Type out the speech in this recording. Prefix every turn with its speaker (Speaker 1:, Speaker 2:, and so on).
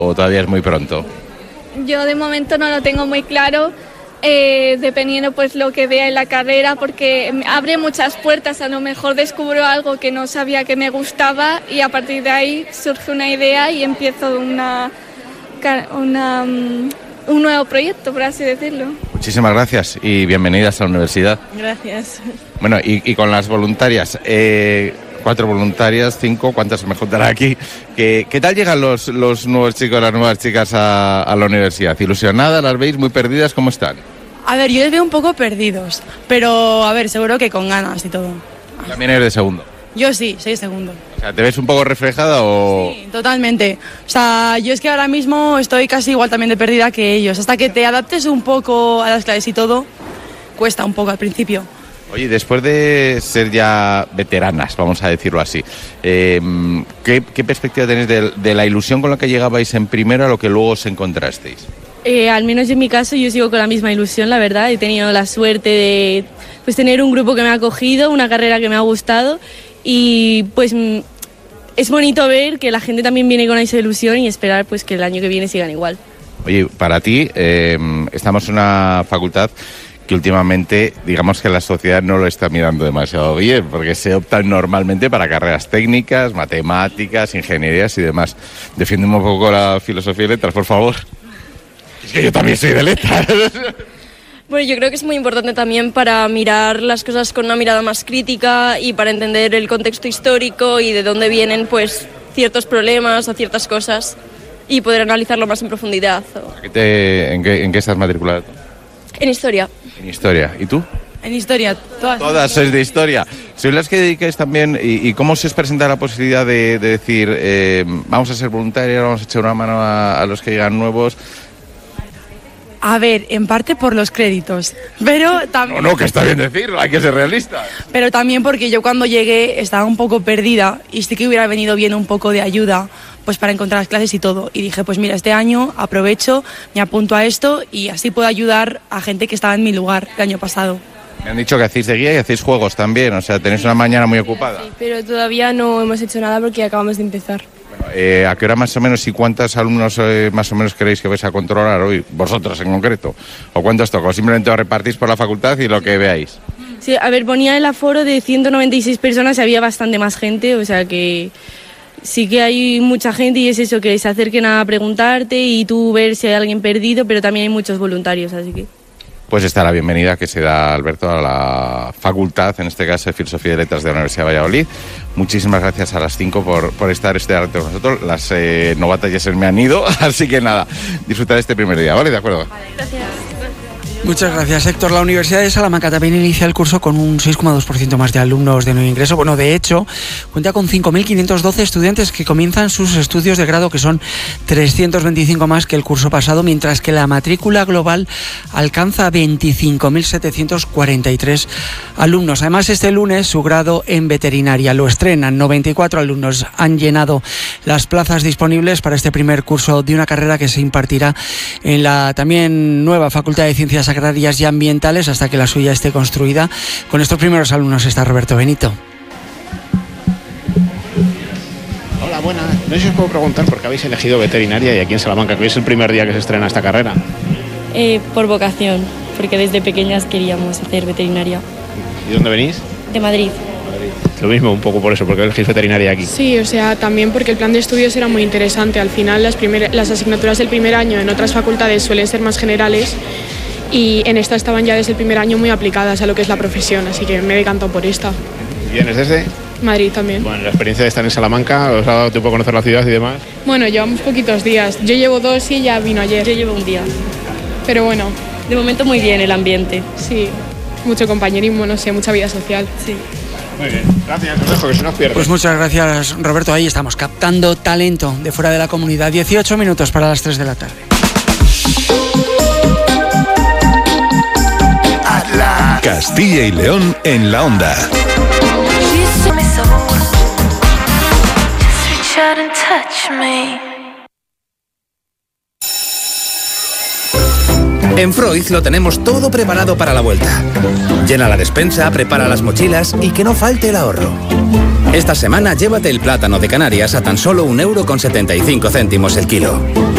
Speaker 1: o todavía es muy pronto?
Speaker 2: Yo de momento no lo tengo muy claro, dependiendo pues lo que vea en la carrera, porque abre muchas puertas. A lo mejor descubro algo que no sabía que me gustaba y a partir de ahí surge una idea y empiezo un nuevo proyecto, por así decirlo.
Speaker 1: Muchísimas gracias y bienvenidas a la universidad.
Speaker 2: Gracias.
Speaker 1: Bueno, y con las voluntarias, 4 voluntarias, 5, ¿cuántas me juntará aquí? ¿Qué tal llegan los nuevos chicos, las nuevas chicas a la universidad? ¿Ilusionadas? ¿Las veis muy perdidas? ¿Cómo están?
Speaker 3: A ver, yo les veo un poco perdidos, pero a ver, seguro que con ganas y todo.
Speaker 1: ¿También eres de segundo?
Speaker 3: Yo sí, soy segundo.
Speaker 1: O sea, ¿te ves un poco reflejada o...?
Speaker 3: Sí, totalmente. O sea, yo es que ahora mismo estoy casi igual también de perdida que ellos. Hasta que te adaptes un poco a las clases y todo, cuesta un poco al principio.
Speaker 1: Oye, después de ser ya veteranas, vamos a decirlo así, ¿qué perspectiva tenéis de la ilusión con la que llegabais en primero a lo que luego os encontrasteis?
Speaker 4: Al menos en mi caso yo sigo con la misma ilusión, la verdad. He tenido la suerte de pues, tener un grupo que me ha acogido, una carrera que me ha gustado y pues es bonito ver que la gente también viene con esa ilusión y esperar pues que el año que viene sigan igual.
Speaker 1: Oye, para ti, estamos en una facultad que últimamente, digamos que la sociedad no lo está mirando demasiado bien, porque se optan normalmente para carreras técnicas, matemáticas, ingenierías y demás. Defiéndeme un poco la filosofía y letras, por favor. Es que yo también soy de letras.
Speaker 4: Bueno, yo creo que es muy importante también para mirar las cosas con una mirada más crítica y para entender el contexto histórico y de dónde vienen pues ciertos problemas o ciertas cosas y poder analizarlo más en profundidad.
Speaker 1: ¿En qué estás matriculada?
Speaker 4: En historia.
Speaker 1: En historia. ¿Y tú?
Speaker 3: En historia, todas.
Speaker 1: Todas sois de historia. ¿Sois las que dedicáis también? ¿Y cómo se os presenta la posibilidad de decir, vamos a ser voluntarios, vamos a echar una mano a los que llegan nuevos?
Speaker 3: A ver, en parte por los créditos, pero también...
Speaker 1: No, que está bien decirlo, hay que ser realista.
Speaker 3: Pero también porque yo cuando llegué estaba un poco perdida y sí que hubiera venido bien un poco de ayuda pues para encontrar las clases y todo. Y dije, pues mira, este año aprovecho, me apunto a esto y así puedo ayudar a gente que estaba en mi lugar el año pasado.
Speaker 1: Me han dicho que hacéis de guía y hacéis juegos también, o sea, tenéis una mañana muy ocupada.
Speaker 4: Sí, pero todavía no hemos hecho nada porque acabamos de empezar.
Speaker 1: Bueno, ¿a qué hora más o menos y cuántos alumnos más o menos creéis que vais a controlar hoy? Vosotros en concreto. ¿O cuántos toca? ¿O simplemente os repartís por la facultad y lo que veáis?
Speaker 4: Sí, a ver, ponía el aforo de 196 personas y había bastante más gente, o sea que sí que hay mucha gente y es eso, que se acerquen a preguntarte y tú ver si hay alguien perdido, pero también hay muchos voluntarios, así que...
Speaker 1: Pues está la bienvenida que se da, Alberto, a la facultad, en este caso de Filosofía y Letras de la Universidad de Valladolid. Muchísimas gracias a las 5 por estar este rato con nosotros. Las novatas ya se me han ido, así que nada, disfrutar este primer día, ¿vale? De acuerdo.
Speaker 4: Vale, gracias.
Speaker 5: Muchas gracias, Héctor. La Universidad de Salamanca también inicia el curso con un 6,2% más de alumnos de nuevo ingreso. Bueno, de hecho, cuenta con 5.512 estudiantes que comienzan sus estudios de grado, que son 325 más que el curso pasado, mientras que la matrícula global alcanza 25.743 alumnos. Además, este lunes su grado en veterinaria lo estrenan. 94 alumnos han llenado las plazas disponibles para este primer curso de una carrera que se impartirá en la también nueva Facultad de Ciencias Agrarias y Ambientales hasta que la suya esté construida. Con estos primeros alumnos está Roberto Benito.
Speaker 6: Hola, buenas. No sé si os puedo preguntar por qué habéis elegido veterinaria y aquí en Salamanca, que hoy es el primer día que se estrena esta carrera.
Speaker 4: Por vocación, porque desde pequeñas queríamos hacer veterinaria.
Speaker 6: ¿Y dónde venís?
Speaker 4: De Madrid.
Speaker 6: Lo mismo, un poco por eso, porque elegís veterinaria aquí.
Speaker 7: Sí, o sea, también porque el plan de estudios era muy interesante. Al final las asignaturas del primer año en otras facultades suelen ser más generales y en esta estaban ya desde el primer año muy aplicadas a lo que es la profesión, así que me he decantado por esta.
Speaker 6: ¿Vienes desde?
Speaker 7: Madrid también.
Speaker 6: Bueno, la experiencia de estar en Salamanca, ¿os ha dado tiempo a conocer la ciudad y demás?
Speaker 7: Bueno, llevamos poquitos días. Yo llevo 2 y ella vino ayer.
Speaker 4: Yo llevo un día.
Speaker 7: Pero bueno.
Speaker 4: De momento muy bien el ambiente.
Speaker 7: Sí, mucho compañerismo, no sé, mucha vida social.
Speaker 4: Sí.
Speaker 6: Muy bien, gracias, os dejo que se nos pierde.
Speaker 5: Pues muchas gracias, Roberto. Ahí estamos captando talento de fuera de la comunidad. 18 minutos para las 3 de la tarde.
Speaker 8: Castilla y León en la onda.
Speaker 9: En Freud lo tenemos todo preparado para la vuelta. Llena la despensa, prepara las mochilas y que no falte el ahorro. Esta semana llévate el plátano de Canarias a tan solo 1,75 € el kilo.